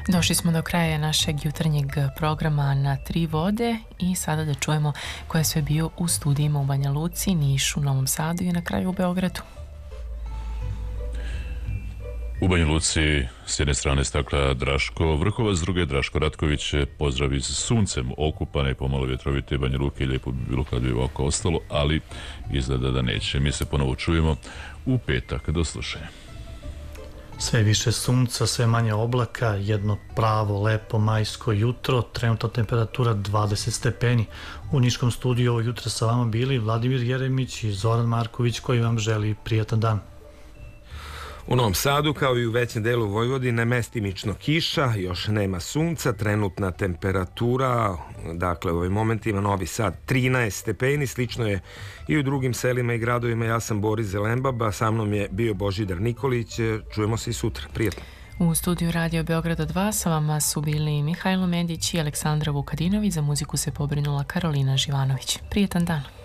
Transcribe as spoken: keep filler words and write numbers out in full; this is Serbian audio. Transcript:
Došli smo do kraja našeg jutarnjeg programa Na tri vode i sada da čujemo ko je sve bio u studijima u Banja Luci, Nišu, Novom Sadu i na kraju u Beogradu. U Banja Luci s jedne strane stakla Draško Vrhovac, s druge Draško Ratković. Pozdrav iz suncem okupane i pomalo vjetrovite Banja Luke. Lijepo bi bilo kad bi ovako ostalo, ali izgleda da neće. Mi se ponovo čujemo u petak. Do slušanja. Sve više sunca, sve manje oblaka, jedno pravo, lepo majsko jutro, trenutna temperatura dvadeset stepeni. U Niškom studiju ovo jutro sa vama bili Vladimir Jeremić i Zoran Marković koji vam želi prijatan dan. U Novom Sadu, kao i u većem delu Vojvodine, mestimično kiša, još nema sunca, trenutna temperatura, dakle u ovim momentima Novi Sad trinaest stepeni, slično je i u drugim selima i gradovima. Ja sam Boris Zelembaba, sa mnom je bio Božidar Nikolić, čujemo se i sutra, prijatno. U studiju Radio Beograda dva sa vama su bili Mihajlo Medić i Aleksandra Vukadinović, za muziku se pobrinula Karolina Živanović. Prijatan dan.